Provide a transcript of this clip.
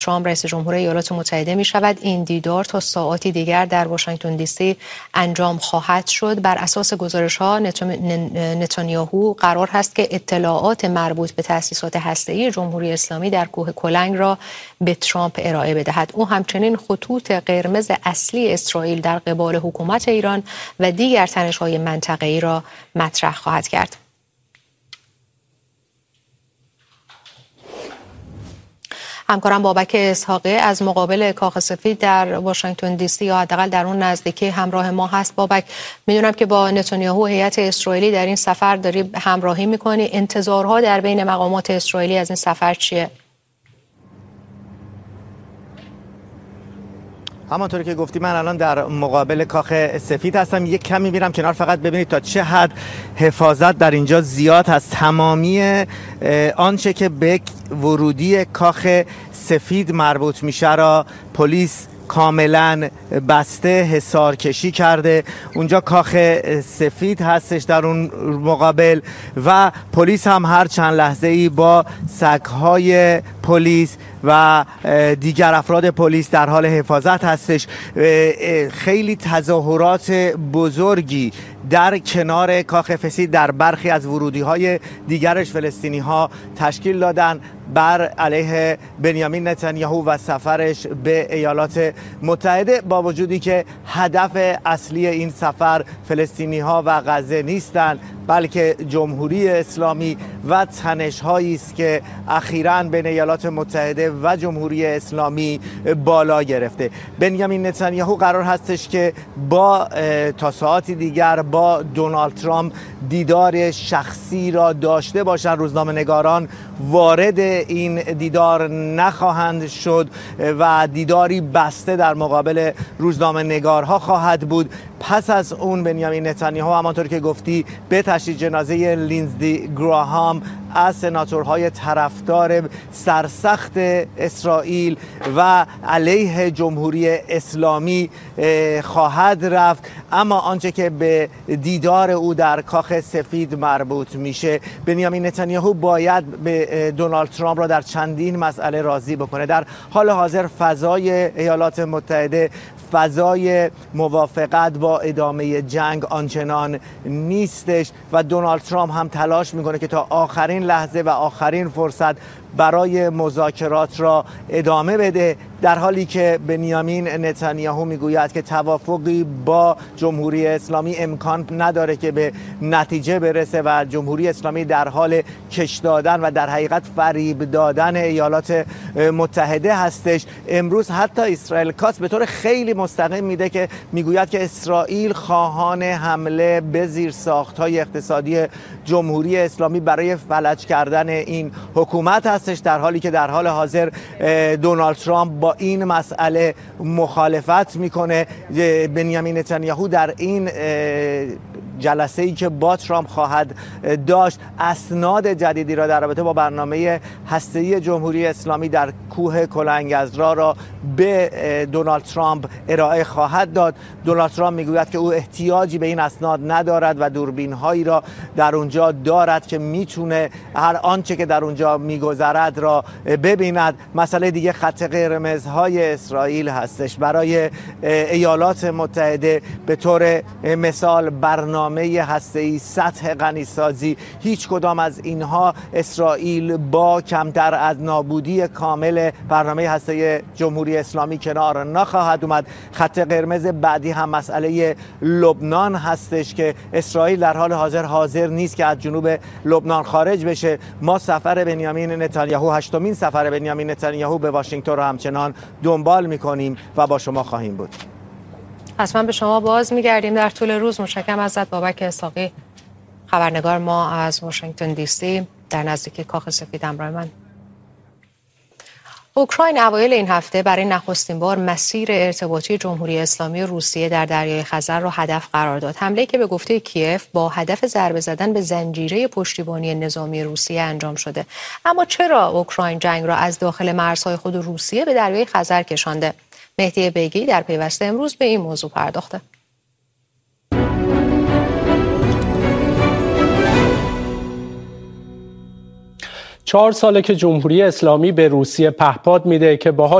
ترامپ رئیس جمهور ایالات متحده می شود. این دیدار تا ساعاتی دیگر در واشنگتن دی سی انجام خواهد شد. بر اساس گزارش ها نتانیاهو قرار هست که اطلاعات مربوط به تأسیسات هسته‌ای جمهوری اسلامی در کوه کلنگ را به ترامپ ارائه بدهد. او همچنین خطوط قرمز اصلی اسرائیل در قبال حکومت ایران و دیگر تنش‌های منطقه‌ای را مطرح خواهد کرد. همکارم بابک اسحاقی از مقابل کاخ سفید در واشنگتن دی سی یا حداقل در اون نزدیکی همراه ما هست. بابک، میدونم که با نتانیاهو هیئت اسرائیلی در این سفر داری همراهی میکنی. انتظارها در بین مقامات اسرائیلی از این سفر چیه؟ همانطوری که گفتی من الان در مقابل کاخ سفید هستم. یک کمی میرم کنار فقط ببینید تا چه حد حفاظت در اینجا زیاد هست. تمامی آنچه که به ورودی کاخ سفید مربوط میشه را پلیس کاملا بسته، حصار کشی کرده. اونجا کاخ سفید هستش در اون مقابل و پلیس هم هر چند لحظه ای با سگ‌های پلیس و دیگر افراد پلیس در حال حفاظت هستش. خیلی تظاهرات بزرگی در کنار کاخ سفید در برخی از ورودی‌های دیگرش فلسطینی ها تشکیل دادن بر علیه بنیامین نتانیاهو و سفرش به ایالات متحده، با وجودی که هدف اصلی این سفر فلسطینی ها و غزه نیستند بلکه جمهوری اسلامی و تنش‌هایی است که اخیراً بین ایالات متحده و جمهوری اسلامی بالا گرفته. بنیامین نتانیاهو قرار هستش که با تا ساعتی دیگر با دونالد ترامپ دیدار شخصی را داشته باشند. روزنامه‌نگاران وارد این دیدار نخواهند شد و دیداری بسته در مقابل روزنامه‌نگارها خواهد بود. پس از اون بنیامین نتانیاهو همانطور که گفتی به تشییع جنازه لینزی گراهام از سناتورهای طرفدار سرسخت اسرائیل و علیه جمهوری اسلامی خواهد رفت. اما آنچه که به دیدار او در کاخ سفید مربوط میشه، بنیامین نتانیاهو باید به دونالد ترامپ را در چندین مسئله راضی بکنه. در حال حاضر فضای ایالات متحده، فضای موافقت با ادامه جنگ آنچنان نیستش و دونالد ترامپ هم تلاش میکنه که تا آخرین لحظه و آخرین فرصت برای مذاکرات را ادامه بده، در حالی که بنیامین نتانیاهو میگوید که توافقی با جمهوری اسلامی امکان نداره که به نتیجه برسه و جمهوری اسلامی در حال کش دادن و در حقیقت فریب دادن ایالات متحده هستش. امروز حتی اسرائیل کاس به طور خیلی مستقیم میگوید که اسرائیل خواهان حمله به زیرساخت‌های اقتصادی جمهوری اسلامی برای فلج کردن این حکومت هستش، در حالی که در حال حاضر دونالد ترامپ با این مسئله مخالفت میکنه. بنیامین نتانیاهو در این جلسه‌ای که با ترامپ خواهد داشت اسناد جدیدی را در رابطه با برنامه هسته‌ای جمهوری اسلامی در کوه کلنگ‌عذرا را به دونالد ترامپ ارائه خواهد داد. دونالد ترامپ میگوید که او احتیاجی به این اسناد ندارد و دوربین‌هایی را در اونجا دارد که میتونه هر آنچه که در اونجا میگذرد را ببیند. مسئله دیگه خط قرمزهای اسرائیل هستش. برای ایالات متحده به طور مثال برنامه هسته‌ای، سطح غنیسازی، هیچ کدام از اینها اسرائیل با کمتر از نابودی کامل برنامه هسته‌ای جمهوری اسلامی کنار نخواهد اومد. خط قرمز بعدی هم مسئله لبنان هستش که اسرائیل در حال حاضر نیست که از جنوب لبنان خارج بشه. ما سفر بنیامین نتانیاهو، 8مین سفر بنیامین نتانیاهو به واشنگتن رو همچنان دنبال می‌کنیم و با شما خواهیم بود. حتما به شما باز میگردیم در طول روز. متشکرم ازت بابک اسحاقی، خبرنگار ما از واشنگتن دی سی در نزدیکی کاخ سفید همراه من. اوکراین اوایل این هفته برای نخستین بار مسیر ارتباطی جمهوری اسلامی و روسیه در دریای خزر را هدف قرار داد. حمله‌ای که به گفته کیف با هدف ضربه زدن به زنجیره پشتیبانی نظامی روسیه انجام شده. اما چرا اوکراین جنگ را از داخل مرزهای خود روسیه به دریای خزر کشانده؟ مهدی بیگی در پیوسته امروز به این موضوع پرداخته. 4 ساله که جمهوری اسلامی به روسیه پهپاد میده که باهاش